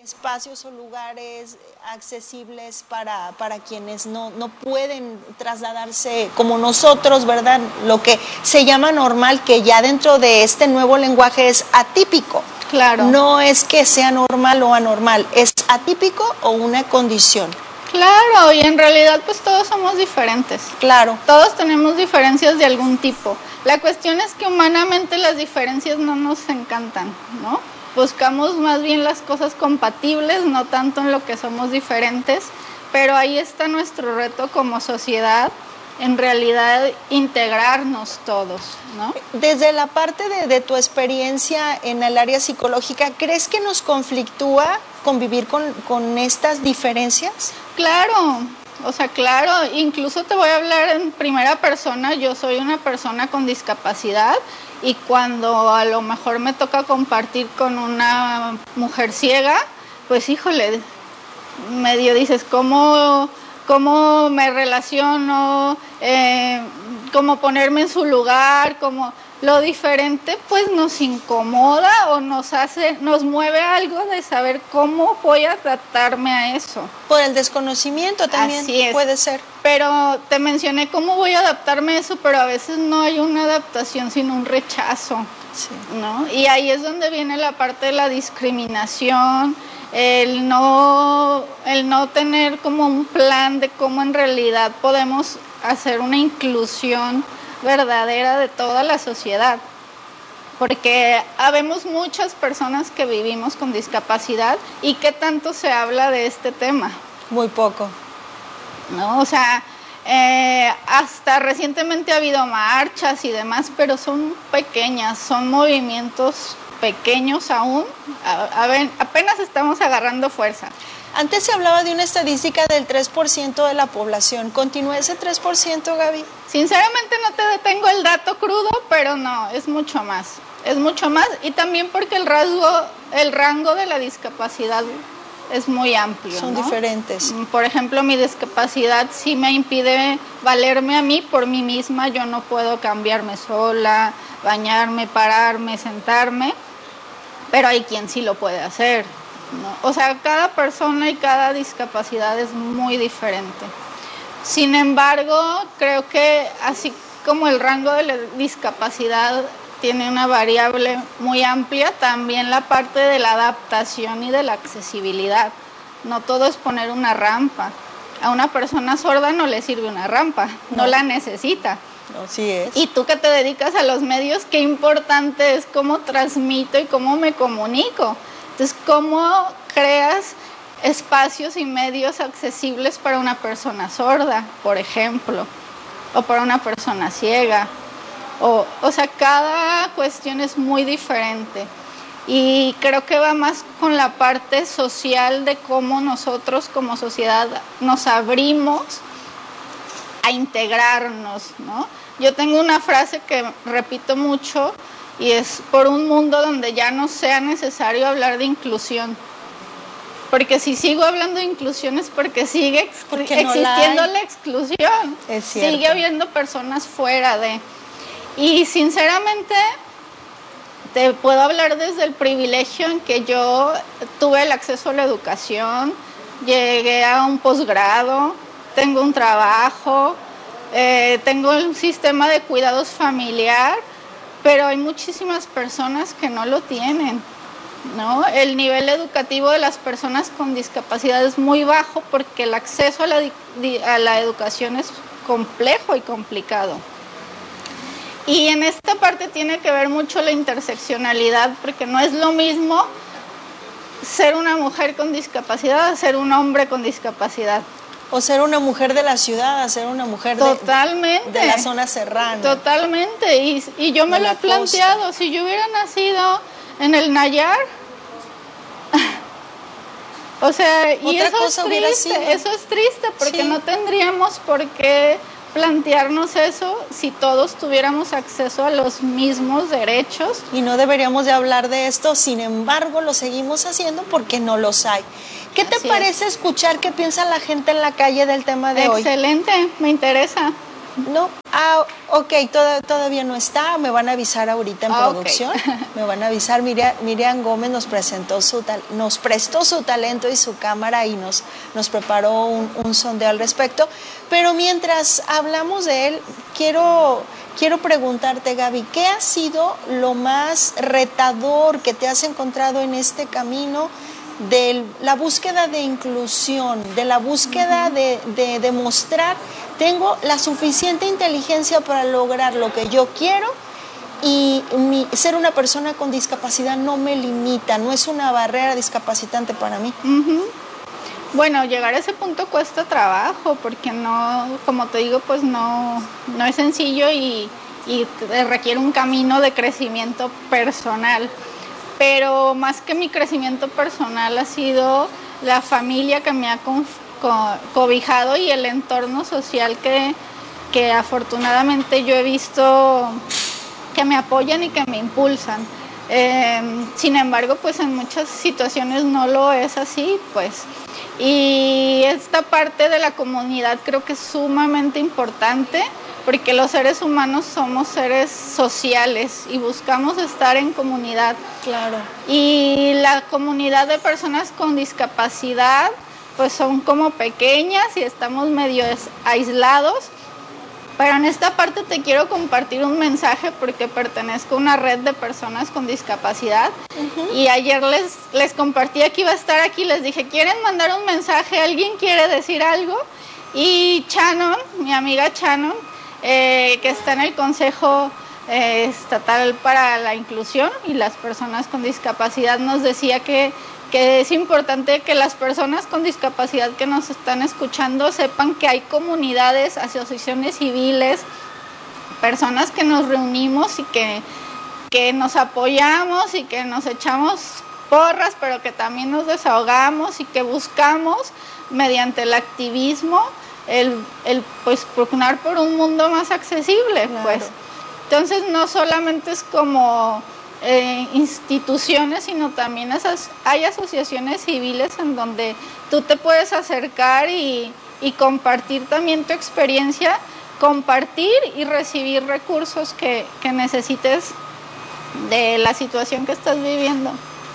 espacios o lugares accesibles para quienes no pueden trasladarse como nosotros, ¿verdad? Lo que se llama normal, que ya dentro de este nuevo lenguaje es atípico. Claro. No es que sea normal o anormal, es atípico o una condición. Claro, y en realidad pues todos somos diferentes. Claro. Todos tenemos diferencias de algún tipo. La cuestión es que humanamente las diferencias no nos encantan, ¿no? Buscamos más bien las cosas compatibles, no tanto en lo que somos diferentes, pero ahí está nuestro reto como sociedad, en realidad integrarnos todos, ¿no? Desde la parte de tu experiencia en el área psicológica, ¿crees que nos conflictúa convivir con estas diferencias? Claro, o sea, claro, incluso te voy a hablar en primera persona. Yo soy una persona con discapacidad y cuando a lo mejor me toca compartir con una mujer ciega, pues híjole, medio dices, ¿cómo me relaciono? ¿Cómo ponerme en su lugar? ¿Cómo? Lo diferente pues nos incomoda o nos mueve algo de saber cómo voy a adaptarme a eso. Por el desconocimiento también. Así es. Puede ser. Pero te mencioné cómo voy a adaptarme a eso, pero a veces no hay una adaptación sino un rechazo, sí, ¿no? Y ahí es donde viene la parte de la discriminación, el no tener como un plan de cómo en realidad podemos hacer una inclusión verdadera de toda la sociedad, porque habemos muchas personas que vivimos con discapacidad y ¿qué tanto se habla de este tema? Muy poco, ¿no? O sea, hasta recientemente ha habido marchas y demás, pero son pequeñas, son movimientos pequeños aún, apenas estamos agarrando fuerza. Antes se hablaba de una estadística del 3% de la población. ¿Continúa ese 3%, Gaby? Sinceramente no te tengo el dato crudo, pero no, es mucho más. Es mucho más y también porque el rango de la discapacidad es muy amplio. Son ¿no? diferentes. Por ejemplo, mi discapacidad sí me impide valerme a mí por mí misma. Yo no puedo cambiarme sola, bañarme, pararme, sentarme, pero hay quien sí lo puede hacer. ¿no? O sea, cada persona y cada discapacidad es muy diferente. Sin embargo, creo que así como el rango de la discapacidad tiene una variable muy amplia, también la parte de la adaptación y de la accesibilidad. No todo es poner una rampa. A una persona sorda no le sirve una rampa, no la necesita. Así es. Y tú que te dedicas a los medios, qué importante es cómo transmito y cómo me comunico. Entonces, ¿cómo creas espacios y medios accesibles para una persona sorda, por ejemplo, o para una persona ciega? O sea, cada cuestión es muy diferente y creo que va más con la parte social de cómo nosotros como sociedad nos abrimos a integrarnos, ¿no? Yo tengo una frase que repito mucho y es por un mundo donde ya no sea necesario hablar de inclusión. Porque si sigo hablando de inclusión es porque sigue existiendo la exclusión. Es cierto. Sigue habiendo personas fuera de... Y sinceramente te puedo hablar desde el privilegio en que yo tuve el acceso a la educación, llegué a un posgrado, tengo un trabajo, tengo un sistema de cuidados familiar, pero hay muchísimas personas que no lo tienen, ¿no? El nivel educativo de las personas con discapacidad es muy bajo porque el acceso a la educación es complejo y complicado. Y en esta parte tiene que ver mucho la interseccionalidad, porque no es lo mismo ser una mujer con discapacidad a ser un hombre con discapacidad. O ser una mujer de la ciudad, a ser una mujer de la zona serrana. Totalmente, y yo me lo he planteado, si yo hubiera nacido en el Nayar, o sea, y eso es triste, porque no tendríamos por qué plantearnos eso si todos tuviéramos acceso a los mismos derechos. Y no deberíamos de hablar de esto, sin embargo lo seguimos haciendo porque no los hay. ¿Qué te parece escuchar qué piensa la gente en la calle del tema de hoy? Excelente, me interesa. No, ok, todavía no está, me van a avisar ahorita en producción, okay. Me van a avisar. Miriam Gómez nos prestó su talento y su cámara y nos preparó un sondeo al respecto, pero mientras hablamos de él, quiero preguntarte, Gaby, ¿qué ha sido lo más retador que te has encontrado en este camino de la búsqueda de inclusión, de la búsqueda de demostrar tengo la suficiente inteligencia para lograr lo que yo quiero y ser una persona con discapacidad no me limita, no es una barrera discapacitante para mí? Bueno, llegar a ese punto cuesta trabajo porque no, como te digo, pues no es sencillo y requiere un camino de crecimiento personal. Pero más que mi crecimiento personal ha sido la familia que me ha cobijado y el entorno social que afortunadamente yo he visto que me apoyan y que me impulsan. Sin embargo, pues en muchas situaciones no lo es así, pues. Y esta parte de la comunidad creo que es sumamente importante porque los seres humanos somos seres sociales y buscamos estar en comunidad. Claro. Y la comunidad de personas con discapacidad pues son como pequeñas y estamos medio aislados. Pero en esta parte te quiero compartir un mensaje porque pertenezco a una red de personas con discapacidad. Y ayer les compartí que iba a estar aquí, les dije, ¿quieren mandar un mensaje? ¿Alguien quiere decir algo? Y Shannon, mi amiga Shannon, que está en el Consejo Estatal para la Inclusión y las Personas con Discapacidad, nos decía que es importante que las personas con discapacidad que nos están escuchando sepan que hay comunidades, asociaciones civiles, personas que nos reunimos y que nos apoyamos y que nos echamos porras, pero que también nos desahogamos y que buscamos mediante el activismo el pues propugnar por un mundo más accesible. Claro. Pues entonces no solamente es como instituciones, sino también hay asociaciones civiles en donde tú te puedes acercar y compartir también tu experiencia, compartir y recibir recursos que necesites de la situación que estás viviendo.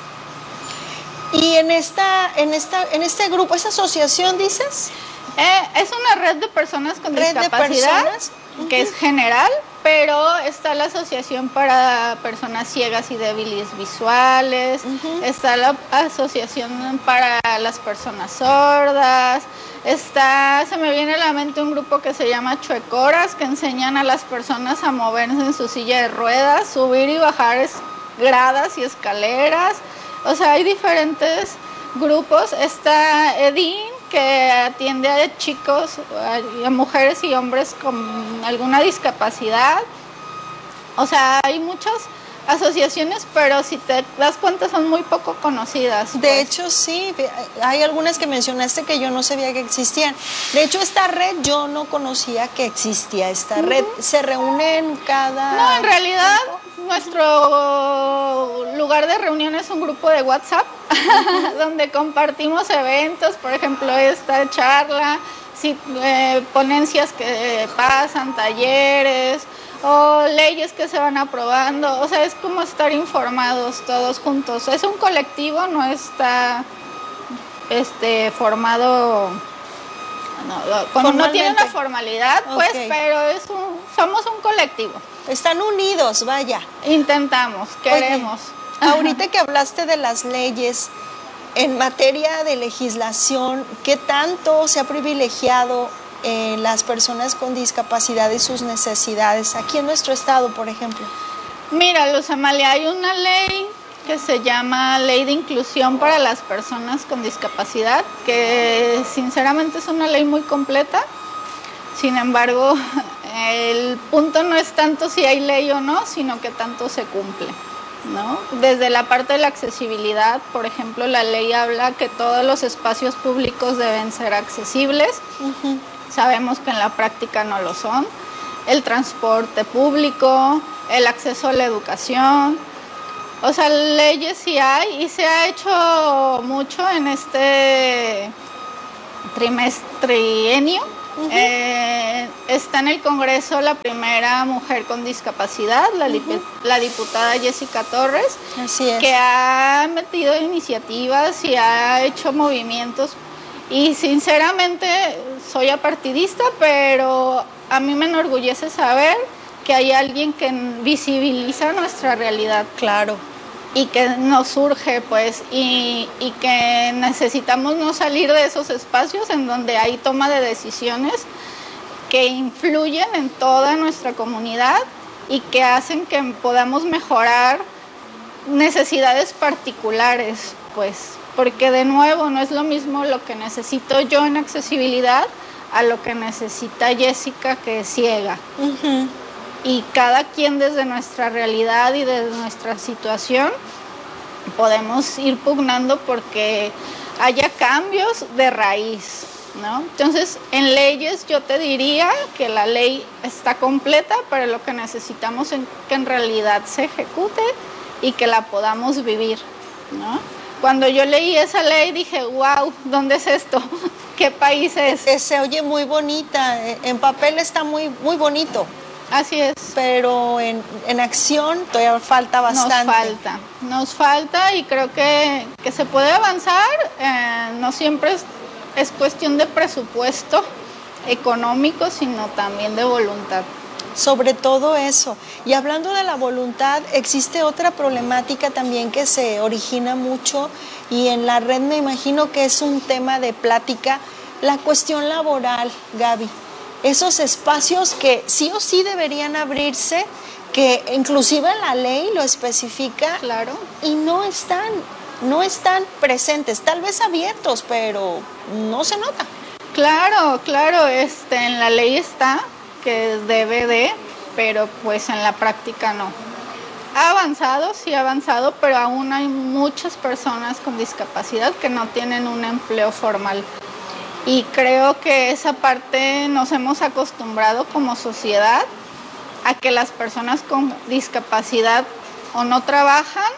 Y en este grupo, ¿esa asociación dices? Es una red de personas con discapacidad que es general, pero está la Asociación para Personas Ciegas y Débiles Visuales, está la Asociación para las Personas Sordas, se me viene a la mente un grupo que se llama Chuecoras, que enseñan a las personas a moverse en su silla de ruedas, subir y bajar gradas y escaleras. O sea, hay diferentes grupos. Está Edín, que atiende a chicos, a mujeres y hombres con alguna discapacidad. O sea, hay muchas asociaciones, pero si te das cuenta son muy poco conocidas. Pues. De hecho, sí, hay algunas que mencionaste que yo no sabía que existían. De hecho, esta red yo no conocía que existía esta red. ¿Se reúnen cada...? No, en realidad nuestro lugar de reunión es un grupo de WhatsApp donde compartimos eventos, por ejemplo, esta charla, ponencias que pasan, talleres o leyes que se van aprobando. O sea, es como estar informados todos juntos. Es un colectivo, no está formado, no tiene una formalidad, pues, okay. Pero somos un colectivo. Están unidos, vaya. Intentamos, queremos. Oye, ahorita que hablaste de las leyes, en materia de legislación, ¿qué tanto se ha privilegiado las personas con discapacidad y sus necesidades aquí en nuestro estado, por ejemplo? Mira, Luz Amalia, hay una ley que se llama Ley de Inclusión para las Personas con Discapacidad, que sinceramente es una ley muy completa. Sin embargo, el punto no es tanto si hay ley o no, sino que tanto se cumple, ¿no? Desde la parte de la accesibilidad, por ejemplo, la ley habla que todos los espacios públicos deben ser accesibles. Sabemos que en la práctica no lo son. El transporte público, el acceso a la educación. O sea, leyes sí hay y se ha hecho mucho en este trienio Está en el Congreso la primera mujer con discapacidad, la diputada Jessica Torres, Así es. que ha metido iniciativas y ha hecho movimientos. Y sinceramente soy apartidista, pero a mí me enorgullece saber que hay alguien que visibiliza nuestra realidad. Claro. Y que nos surge, pues, y que necesitamos no salir de esos espacios en donde hay toma de decisiones que influyen en toda nuestra comunidad y que hacen que podamos mejorar necesidades particulares, pues, porque de nuevo no es lo mismo lo que necesito yo en accesibilidad a lo que necesita Jessica, que es ciega. Y cada quien desde nuestra realidad y desde nuestra situación podemos ir pugnando porque haya cambios de raíz, ¿no? Entonces, en leyes yo te diría que la ley está completa, pero lo que necesitamos es que en realidad se ejecute y que la podamos vivir, ¿no? Cuando yo leí esa ley dije, wow, ¿dónde es esto? ¿Qué país es? Se oye muy bonita, en papel está muy, muy bonito. Así es. Pero en acción todavía falta bastante. Nos falta y creo que se puede avanzar. No siempre es cuestión de presupuesto económico, sino también de voluntad. Sobre todo eso. Y hablando de la voluntad, existe otra problemática también que se origina mucho y en la red me imagino que es un tema de plática, la cuestión laboral, Gaby. Esos espacios que sí o sí deberían abrirse, que inclusive la ley lo especifica. Claro. Y no están presentes, tal vez abiertos, pero no se nota. Claro, en la ley está que debe de, pero pues en la práctica no. Sí ha avanzado, pero aún hay muchas personas con discapacidad que no tienen un empleo formal. Y creo que esa parte nos hemos acostumbrado como sociedad a que las personas con discapacidad o no trabajan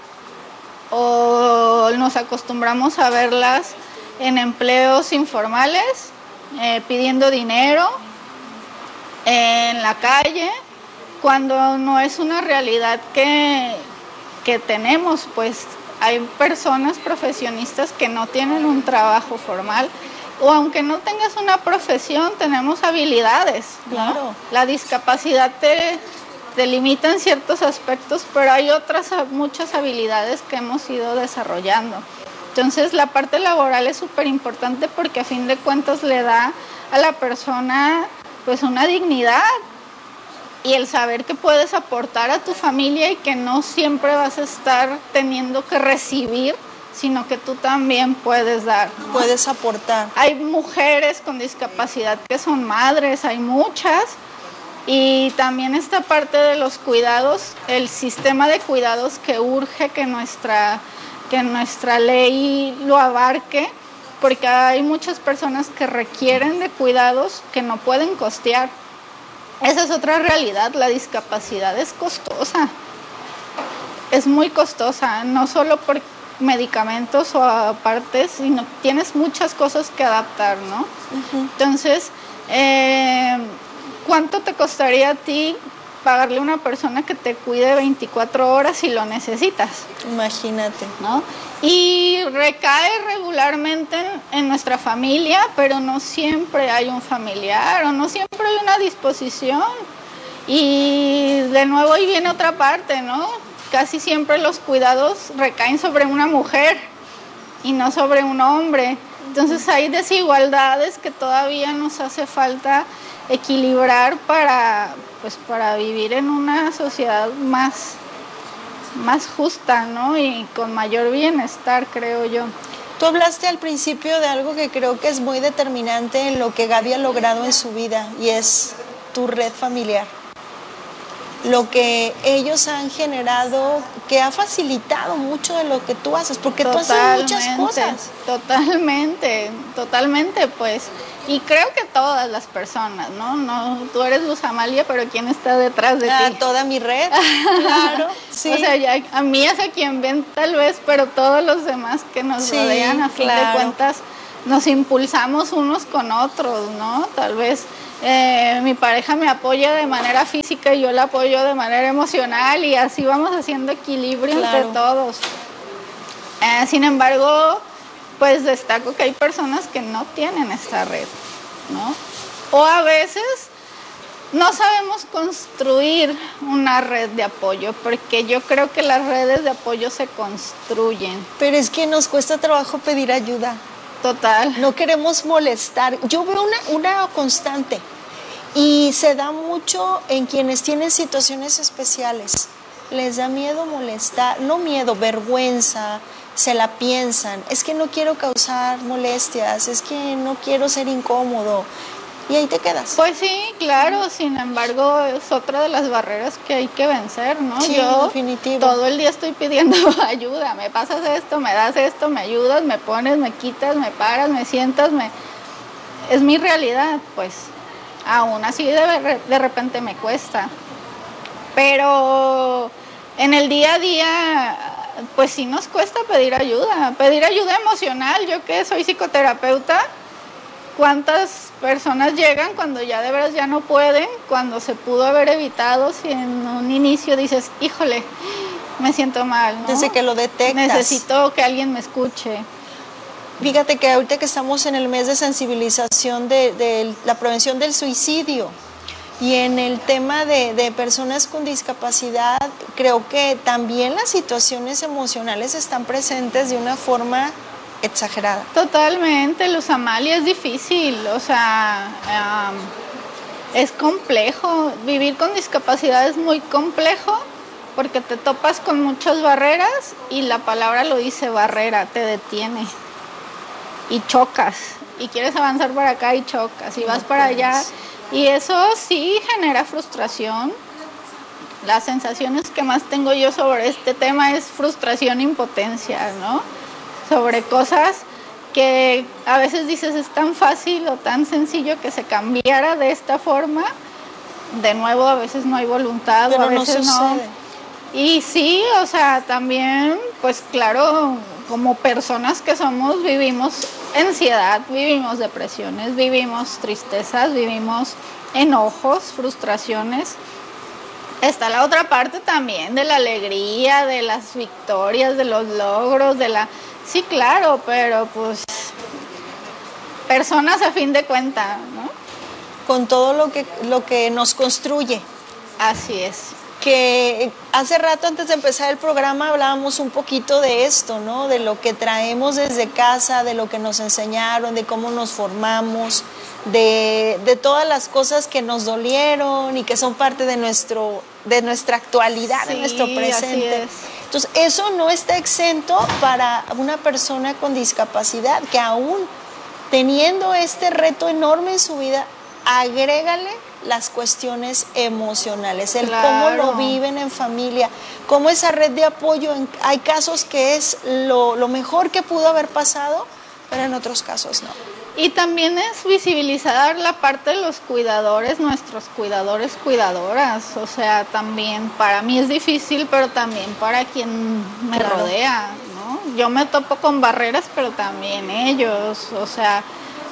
o nos acostumbramos a verlas en empleos informales, pidiendo dinero en la calle, cuando no es una realidad que tenemos, pues hay personas profesionistas que no tienen un trabajo formal. O aunque no tengas una profesión, tenemos habilidades, ¿no? Claro. La discapacidad te limita en ciertos aspectos, pero hay muchas habilidades que hemos ido desarrollando. Entonces, la parte laboral es súper importante porque a fin de cuentas le da a la persona pues una dignidad y el saber que puedes aportar a tu familia y que no siempre vas a estar teniendo que recibir, sino que tú también puedes dar, ¿no? Puedes aportar. Hay mujeres con discapacidad que son madres, hay muchas, y también esta parte de los cuidados, el sistema de cuidados que urge que nuestra ley lo abarque, porque hay muchas personas que requieren de cuidados que no pueden costear. Esa es otra realidad, la discapacidad es costosa, es muy costosa, no solo por medicamentos o aparte, sino tienes muchas cosas que adaptar, ¿no? Entonces, ¿cuánto te costaría a ti pagarle a una persona que te cuide 24 horas si lo necesitas? Imagínate, ¿no? Y recae regularmente en nuestra familia, pero no siempre hay un familiar o no siempre hay una disposición. Y de nuevo ahí viene otra parte, ¿no? Casi siempre los cuidados recaen sobre una mujer y no sobre un hombre. Entonces hay desigualdades que todavía nos hace falta equilibrar para vivir en una sociedad más justa, ¿no? Y con mayor bienestar, creo yo. Tú hablaste al principio de algo que creo que es muy determinante en lo que Gaby ha logrado en su vida y es tu red familiar. Lo que ellos han generado, que ha facilitado mucho de lo que tú haces, porque tú haces muchas cosas. Totalmente, pues. Y creo que todas las personas, ¿no? Tú eres Luz Amalia, pero ¿quién está detrás de ti? Toda mi red, claro. Sí. O sea, a mí es a quien ven tal vez, pero todos los demás que nos rodean, a fin de cuentas, nos impulsamos unos con otros, ¿no? Tal vez mi pareja me apoya de manera física y yo la apoyo de manera emocional y así vamos haciendo equilibrio entre todos. Sin embargo, pues destaco que hay personas que no tienen esta red, ¿no? O a veces no sabemos construir una red de apoyo, porque yo creo que las redes de apoyo se construyen. Pero es que nos cuesta trabajo pedir ayuda. Total. No queremos molestar. Yo veo una constante y se da mucho en quienes tienen situaciones especiales. Les da miedo molestar, no miedo, vergüenza, se la piensan. Es que no quiero causar molestias, es que no quiero ser incómodo. Y ahí te quedas. Pues sí, claro, sin embargo es otra de las barreras que hay que vencer, ¿no? Sí, yo definitivo. Todo el día estoy pidiendo ayuda, me pasas esto, me das esto, me ayudas, me pones, me quitas, me paras, me sientas, es mi realidad, pues aún así de repente me cuesta, pero en el día a día pues sí nos cuesta pedir ayuda emocional. Yo que soy psicoterapeuta, ¿cuántas personas llegan cuando ya de veras ya no pueden, cuando se pudo haber evitado? Si en un inicio dices, híjole, me siento mal, ¿no? Desde que lo detectas. Necesito que alguien me escuche. Fíjate que ahorita que estamos en el mes de sensibilización de la prevención del suicidio y en el tema de personas con discapacidad, creo que también las situaciones emocionales están presentes de una forma exagerada. Totalmente, Luz Amalia, es difícil, o sea, es complejo. Vivir con discapacidad es muy complejo porque te topas con muchas barreras y la palabra lo dice, barrera, te detiene y chocas y quieres avanzar para acá y chocas y vas para allá y eso sí genera frustración. Las sensaciones que más tengo yo sobre este tema es frustración e impotencia, ¿no? Sobre cosas que a veces dices es tan fácil o tan sencillo que se cambiara de esta forma. De nuevo, a veces no hay voluntad, pero o a veces no. Y sí, o sea, también, pues claro, como personas que somos, vivimos ansiedad, vivimos depresiones, vivimos tristezas, vivimos enojos, frustraciones. Está la otra parte también de la alegría, de las victorias, de los logros, Sí, claro, pero pues personas a fin de cuentas, ¿no? Con todo lo que nos construye. Así es. Que hace rato antes de empezar el programa hablábamos un poquito de esto, ¿no? De lo que traemos desde casa, de lo que nos enseñaron, de cómo nos formamos, de todas las cosas que nos dolieron y que son parte de nuestra actualidad, sí, de nuestro presente. Así es. Entonces, eso no está exento para una persona con discapacidad que aún teniendo este reto enorme en su vida, agrégale las cuestiones emocionales, el cómo lo viven en familia, cómo esa red de apoyo, hay casos que es lo mejor que pudo haber pasado, pero en otros casos no. Y también es visibilizar la parte de los cuidadores, nuestros cuidadores, cuidadoras, o sea, también para mí es difícil, pero también para quien me rodea, ¿no? Yo me topo con barreras, pero también ellos, o sea,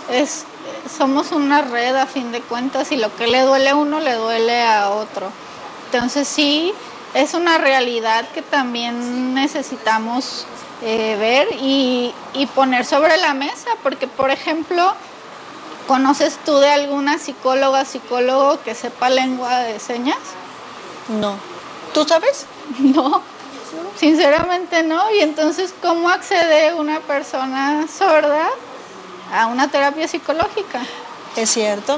somos una red a fin de cuentas y lo que le duele a uno le duele a otro. Entonces sí, es una realidad que también necesitamos ver y poner sobre la mesa, porque por ejemplo, ¿conoces tú de alguna psicólogo que sepa lengua de señas? No. ¿Tú sabes? No, sinceramente no. Y entonces, ¿cómo accede una persona sorda a una terapia psicológica? Es cierto.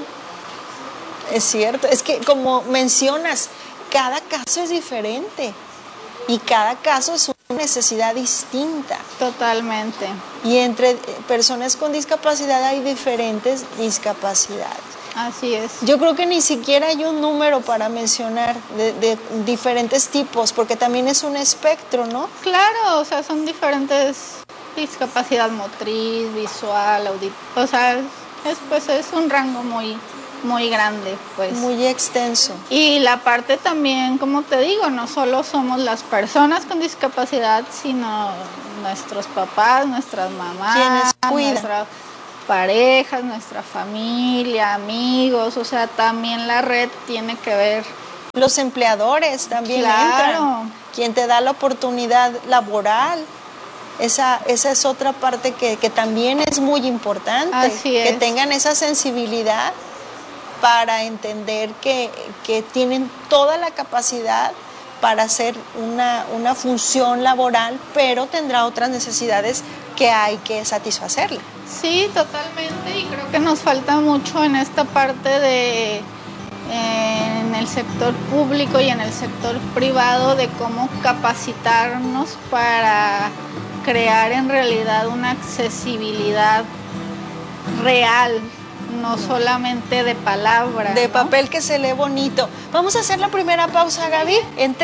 Es que como mencionas, cada caso es diferente y cada caso es una necesidad distinta. Totalmente. Y entre personas con discapacidad hay diferentes discapacidades. Así es. Yo creo que ni siquiera hay un número para mencionar de diferentes tipos, porque también es un espectro, ¿no? Claro, o sea, son diferentes, discapacidad motriz, visual, auditiva, o sea, es un rango muy grande, pues. Muy extenso. Y la parte también, como te digo, no solo somos las personas con discapacidad, sino nuestros papás, nuestras mamás, quienes cuidan. parejas, nuestra familia, amigos, o sea, también la red tiene que ver. Los empleadores también entran. Quien te da la oportunidad laboral. Esa es otra parte que también es muy importante. Así es. Que tengan esa sensibilidad para entender que tienen toda la capacidad para hacer una función laboral, pero tendrá otras necesidades que hay que satisfacerle. Sí, totalmente, y creo que nos falta mucho en esta parte en el sector público y en el sector privado de cómo capacitarnos para crear en realidad una accesibilidad real, no solamente de palabras. De papel que se lee bonito. Vamos a hacer la primera pausa, Gaby.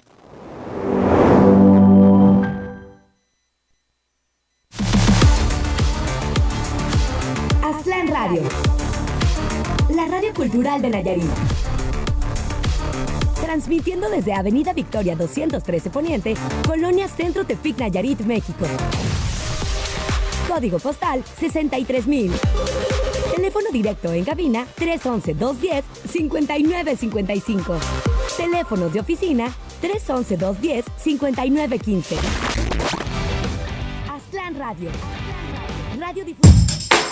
Aztlán Radio, la radio cultural de Nayarit. Transmitiendo desde Avenida Victoria 213 Poniente, Colonia Centro Tepic, Nayarit, México. Código postal 63,000. Teléfono directo en cabina 311-210-5955. Teléfonos de oficina 311-210-5915. Aztlán Radio. Radio difusión.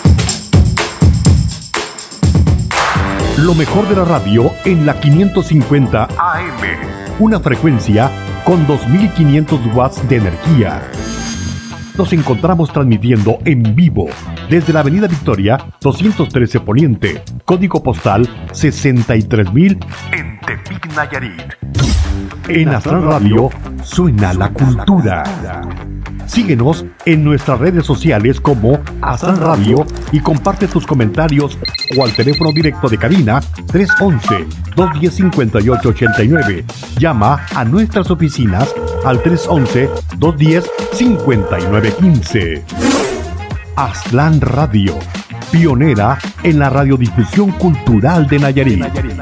Lo mejor de la radio en la 550 AM. Una frecuencia con 2500 watts de energía. Nos encontramos transmitiendo en vivo desde la Avenida Victoria 213 Poniente, código postal 63,000 en Tepic, Nayarit. En Aztlán Radio suena la cultura. Síguenos en nuestras redes sociales como Aztlán Radio y comparte tus comentarios o al teléfono directo de cabina 311-210-5889. Llama a nuestras oficinas al 311-210-5915. Aztlán Radio, pionera en la radiodifusión cultural de Nayarit.